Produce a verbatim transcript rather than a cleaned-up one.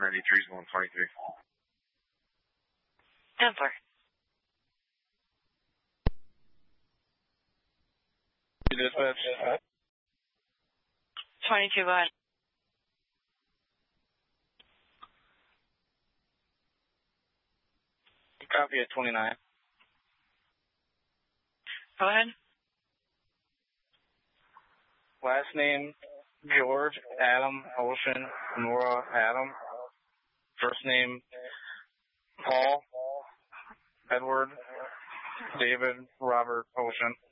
ninety-three, one twenty-three. Denver. Dispatch. twenty-two, go ahead. Copy at twenty-nine. Go ahead. Last name, George Adam Ocean Nora Adam. First name, Paul Edward David Robert Ocean.